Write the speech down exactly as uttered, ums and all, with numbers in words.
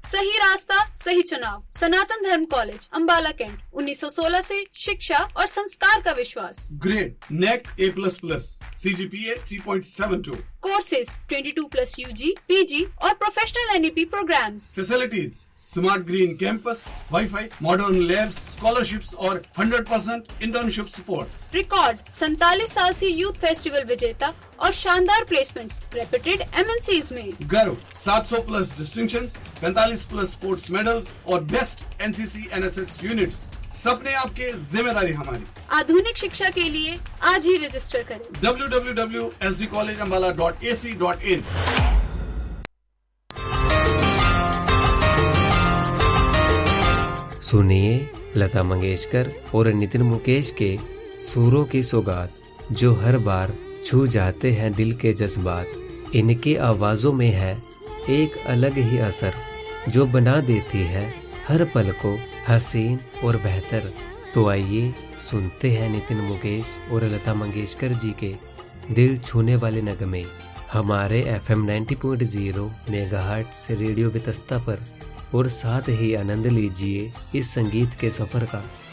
सही रास्ता सही चुनाव। सनातन धर्म कॉलेज अंबाला कैंट, उन्नीस सौ सोलह से शिक्षा और संस्कार का विश्वास। Grade neck A plus plus, C G P A three point seven to. Courses बाईस प्लस यूजी, पीजी और professional N E P programmes. Facilities smart green campus, wifi, modern labs, scholarships और hundred percent internship support. Record सैंतालीस साल से youth festival विजेता और शानदार placements reputed M N seize में। गर्व सात सौ प्लस डिस्टिंक्शंस, पैंतालीस प्लस स्पोर्ट्स मेडल्स और best N C C N S S units. सपने आपके, जिम्मेदारी हमारी। आधुनिक शिक्षा के लिए आज ही रजिस्टर करें W W W dot S D college Ambala dot A C dot in. सुनिए लता मंगेशकर और नितिन मुकेश के सुरों की सौगात, जो हर बार छू जाते हैं दिल के जज्बात। इनकी आवाजों में है एक अलग ही असर, जो बना देती है हर पल को हसीन और बेहतर। तो आइए सुनते हैं नितिन मुकेश और लता मंगेशकर जी के दिल छूने वाले नगमे हमारे F M ninety point zero megahertz radio Vitasta पर, और साथ ही आनंद लीजिए इस संगीत के सफर का।